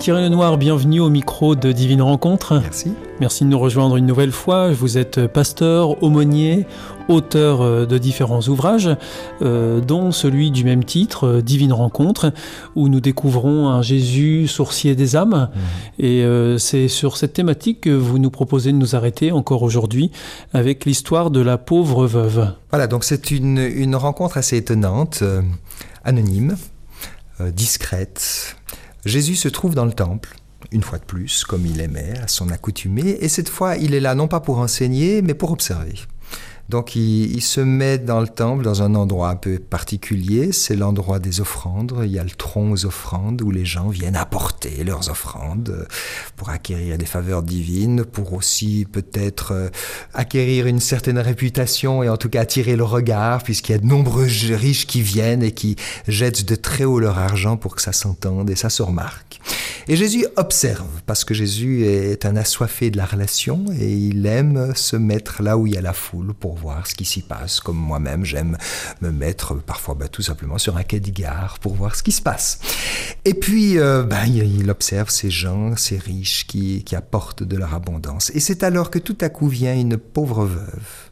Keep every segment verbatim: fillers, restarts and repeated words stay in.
Thierry Lenoir, bienvenue au micro de Divine Rencontre. Merci. Merci de nous rejoindre une nouvelle fois. Vous êtes pasteur, aumônier, auteur de différents ouvrages, euh, dont celui du même titre, Divine Rencontre, où nous découvrons un Jésus sourcier des âmes. Mmh. Et euh, c'est sur cette thématique que vous nous proposez de nous arrêter encore aujourd'hui, avec l'histoire de la pauvre veuve. Voilà, donc c'est une, une rencontre assez étonnante, euh, anonyme, euh, discrète. Jésus se trouve dans le temple, une fois de plus, comme il aimait, à son accoutumée, et cette fois, il est là non pas pour enseigner, mais pour observer. Donc il, il se met dans le temple, dans un endroit un peu particulier, c'est l'endroit des offrandes. Il y a le tronc aux offrandes où les gens viennent apporter leurs offrandes pour acquérir des faveurs divines, pour aussi peut-être acquérir une certaine réputation et en tout cas attirer le regard, puisqu'il y a de nombreux riches qui viennent et qui jettent de très haut leur argent pour que ça s'entende et ça se remarque. Et Jésus observe, parce que Jésus est un assoiffé de la relation et il aime se mettre là où il y a la foule pour voir ce qui s'y passe. Comme moi-même, j'aime me mettre parfois bah, tout simplement sur un quai de gare pour voir ce qui se passe. Et puis, euh, bah, il observe ces gens, ces riches qui, qui apportent de leur abondance. Et c'est alors que tout à coup vient une pauvre veuve,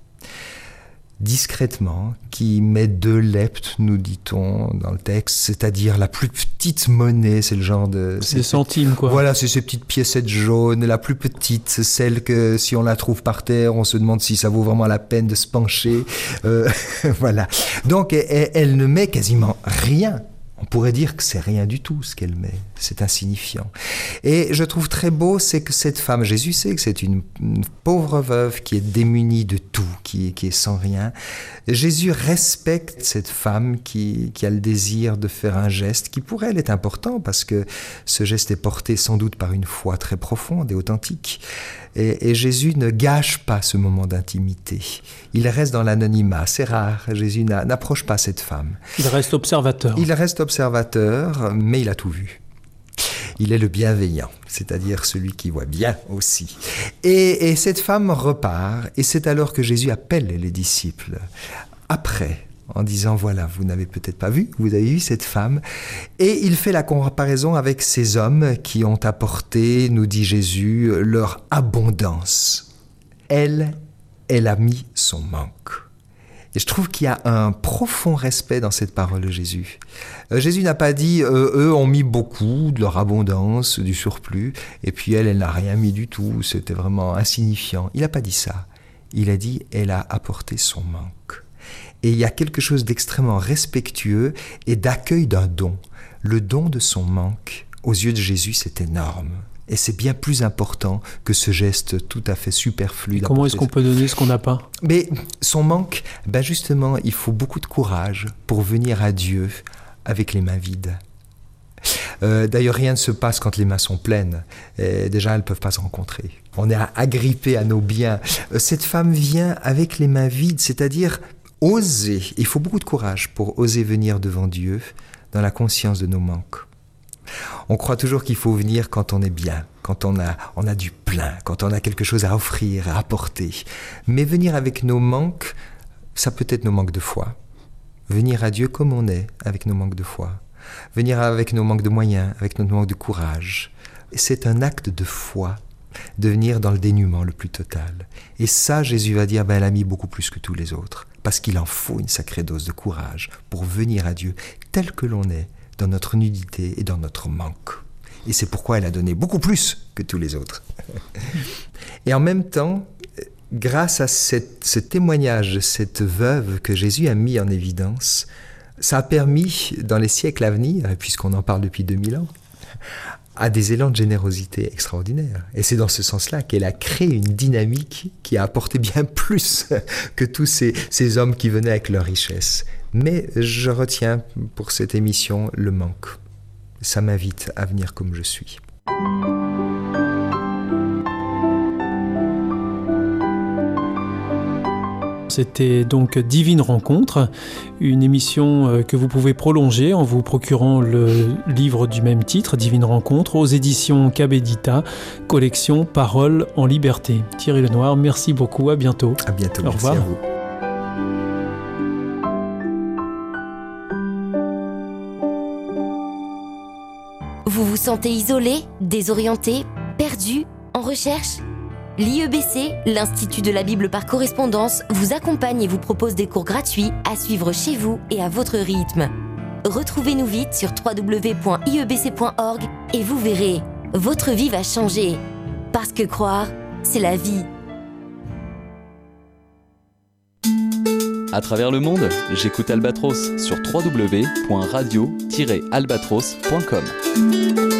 discrètement, qui met deux leptes, nous dit-on dans le texte, c'est-à-dire la plus petite monnaie, c'est le genre de... C'est des centimes, quoi. Voilà, c'est ces petites piécettes jaunes, la plus petite, celle que si on la trouve par terre, on se demande si ça vaut vraiment la peine de se pencher. Euh, voilà. Donc, elle, elle ne met quasiment rien. On pourrait dire que c'est rien du tout ce qu'elle met, c'est insignifiant. Et je trouve très beau, c'est que cette femme, Jésus sait que c'est une, une pauvre veuve qui est démunie de tout, qui, qui est sans rien. Jésus respecte cette femme qui, qui a le désir de faire un geste qui pour elle est important parce que ce geste est porté sans doute par une foi très profonde et authentique. Et, et Jésus ne gâche pas ce moment d'intimité. Il reste dans l'anonymat, c'est rare. Jésus n'a, n'approche pas cette femme. Il reste observateur. Il reste observateur, mais il a tout vu. Il est le bienveillant, c'est-à-dire celui qui voit bien aussi. Et, et cette femme repart, et c'est alors que Jésus appelle les disciples. Après, en disant, voilà, vous n'avez peut-être pas vu, vous avez vu cette femme. Et il fait la comparaison avec ces hommes qui ont apporté, nous dit Jésus, leur abondance. Elle, elle a mis son manque. Et je trouve qu'il y a un profond respect dans cette parole de Jésus. Euh, Jésus n'a pas dit, euh, eux ont mis beaucoup de leur abondance, du surplus, et puis elle, elle n'a rien mis du tout, c'était vraiment insignifiant. Il n'a pas dit ça. Il a dit, elle a apporté son manque. Et il y a quelque chose d'extrêmement respectueux et d'accueil d'un don. Le don de son manque, aux yeux de Jésus, c'est énorme. Et c'est bien plus important que ce geste tout à fait superflu. Et comment est-ce qu'on peut donner ce qu'on n'a pas ? Mais son manque, ben justement, il faut beaucoup de courage pour venir à Dieu avec les mains vides. Euh, d'ailleurs, rien ne se passe quand les mains sont pleines. Et déjà, elles ne peuvent pas se rencontrer. On est agrippé à nos biens. Cette femme vient avec les mains vides, c'est-à-dire oser. Il faut beaucoup de courage pour oser venir devant Dieu dans la conscience de nos manques. On croit toujours qu'il faut venir quand on est bien, quand on a, on a du plein, quand on a quelque chose à offrir, à apporter. Mais venir avec nos manques, ça peut être nos manques de foi. Venir à Dieu comme on est, avec nos manques de foi. Venir avec nos manques de moyens, avec notre manque de courage. C'est un acte de foi, de venir dans le dénuement le plus total. Et ça, Jésus va dire, ben, elle a mis beaucoup plus que tous les autres. Parce qu'il en faut une sacrée dose de courage pour venir à Dieu tel que l'on est, dans notre nudité et dans notre manque. Et c'est pourquoi elle a donné beaucoup plus que tous les autres. Et en même temps, grâce à cette, ce témoignage de cette veuve que Jésus a mis en évidence, ça a permis, dans les siècles à venir, puisqu'on en parle depuis deux mille ans, à des élans de générosité extraordinaires. Et c'est dans ce sens-là qu'elle a créé une dynamique qui a apporté bien plus que tous ces, ces hommes qui venaient avec leur richesse. Mais je retiens pour cette émission le manque. Ça m'invite à venir comme je suis. C'était donc Divine Rencontre, une émission que vous pouvez prolonger en vous procurant le livre du même titre, Divine Rencontre, aux éditions Cabedita, collection Paroles en liberté. Thierry Lenoir, merci beaucoup, à bientôt. À bientôt, Au merci revoir. à vous. Vous vous sentez isolé, désorienté, perdu, en recherche ? L'I E B C, l'Institut de la Bible par correspondance, vous accompagne et vous propose des cours gratuits à suivre chez vous et à votre rythme. Retrouvez-nous vite sur w w w point i e b c point org et vous verrez, votre vie va changer. Parce que croire, c'est la vie. À travers le monde, j'écoute Albatros sur w w w point radio tiret albatros point com.